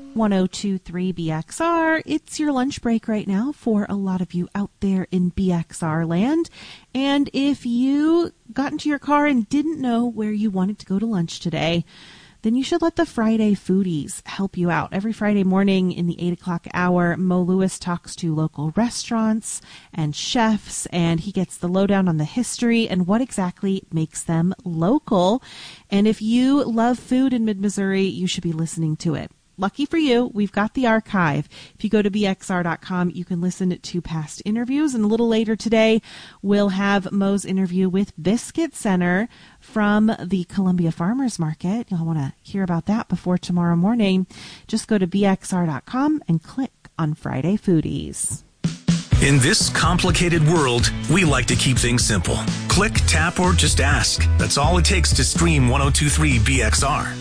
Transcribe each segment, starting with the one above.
1023 BXR. It's your lunch break right now for a lot of you out there in BXR land. And if you got into your car and didn't know where you wanted to go to lunch today, then you should let the Friday Foodies help you out. Every Friday morning in the 8 o'clock hour, Mo Lewis talks to local restaurants and chefs, and he gets the lowdown on the history and what exactly makes them local. And if you love food in Mid-Missouri, you should be listening to it. Lucky for you, we've got the archive. If you go to bxr.com, you can listen to past interviews. And a little later today, we'll have Mo's interview with Biscuit Center from the Columbia Farmers Market. You'll want to hear about that before tomorrow morning. Just go to bxr.com and click on Friday Foodies. In this complicated world, we like to keep things simple. Click, tap, or just ask. That's all it takes to stream 1023 BXR.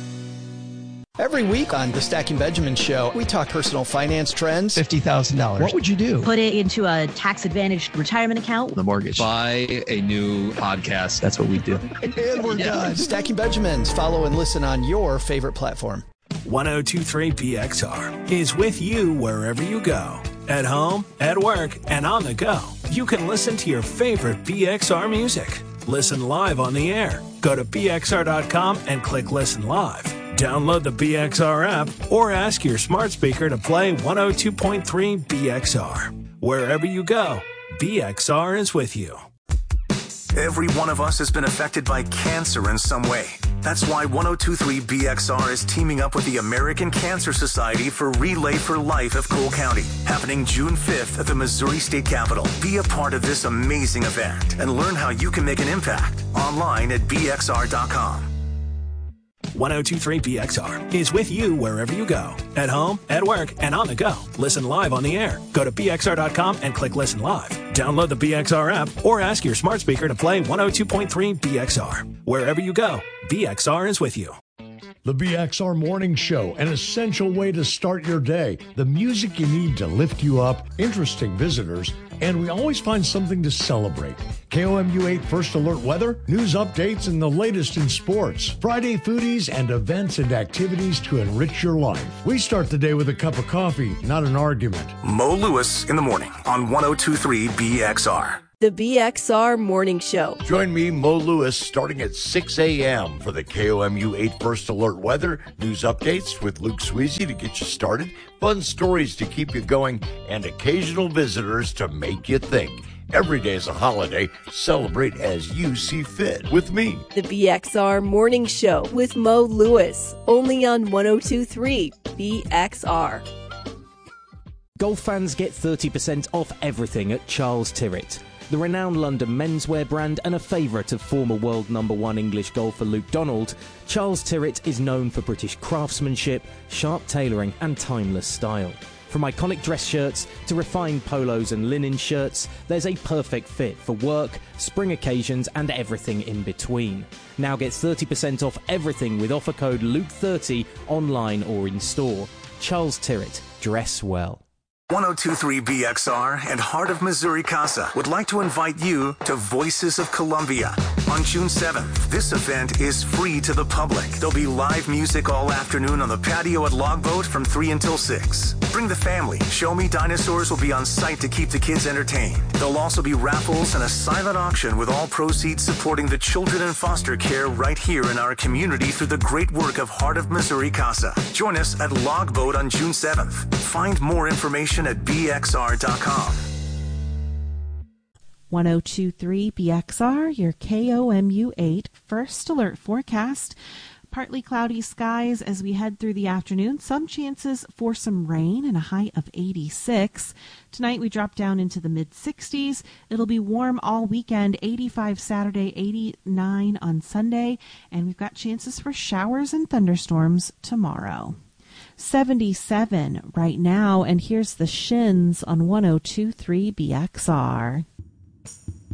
Every week on the Stacking Benjamin Show, we talk personal finance trends. $50,000. What would you do? Put it into a tax-advantaged retirement account. The mortgage. Buy a new podcast. That's what we do. And we're done. Stacking Benjamins. Follow and listen on your favorite platform. 1023 BXR is with you wherever you go. At home, at work, and on the go. You can listen to your favorite BXR music. Listen live on the air. Go to bxr.com and click Listen Live. Download the BXR app or ask your smart speaker to play 102.3 BXR. Wherever you go, BXR is with you. Every one of us has been affected by cancer in some way. That's why 1023 BXR is teaming up with the American Cancer Society for Relay for Life of Cole County, happening June 5th at the Missouri State Capitol. Be a part of this amazing event and learn how you can make an impact online at bxr.com. 1023 BXR is with you wherever you go. At home, at work, and on the go. Listen live on the air. Go to bxr.com and click Listen Live. Download the BXR app or ask your smart speaker to play 102.3 BXR. Wherever you go, BXR is with you. The BXR Morning Show, an essential way to start your day. The music you need to lift you up, interesting visitors, and we always find something to celebrate. KOMU 8 First Alert weather, news updates, and the latest in sports. Friday Foodies and events and activities to enrich your life. We start the day with a cup of coffee, not an argument. Mo Lewis in the morning on 1023 BXR. The BXR Morning Show. Join me, Mo Lewis, starting at 6 a.m. for the KOMU 8 First Alert weather, news updates with Luke Sweezy to get you started, fun stories to keep you going, and occasional visitors to make you think. Every day is a holiday. Celebrate as you see fit with me. The BXR Morning Show with Mo Lewis, only on 1023 BXR. Golf fans get 30% off everything at Charles Tyrwhitt. The renowned London menswear brand and a favourite of former world #1 English golfer Luke Donald, Charles Tyrwhitt is known for British craftsmanship, sharp tailoring and timeless style. From iconic dress shirts to refined polos and linen shirts, there's a perfect fit for work, spring occasions and everything in between. Now get 30% off everything with offer code LUKE30 online or in store. Charles Tyrwhitt, dress well. 1023 BXR and Heart of Missouri Casa would like to invite you to Voices of Columbia on June 7th. This event is free to the public. There'll be live music all afternoon on the patio at Logboat from 3 until 6. Bring the family. Show Me Dinosaurs will be on site to keep the kids entertained. There'll also be raffles and a silent auction with all proceeds supporting the children in foster care right here in our community through the great work of Heart of Missouri Casa. Join us at Logboat on June 7th. Find more information at bxr.com. 1023 BXR, your KOMU 8 First Alert forecast. Partly cloudy skies as we head through the afternoon. Some chances for some rain and a high of 86. Tonight we drop down into the mid-60s. It'll be warm all weekend, 85 Saturday, 89 on Sunday. And we've got chances for showers and thunderstorms tomorrow. 77 right now, and here's the Shins on 1023 BXR.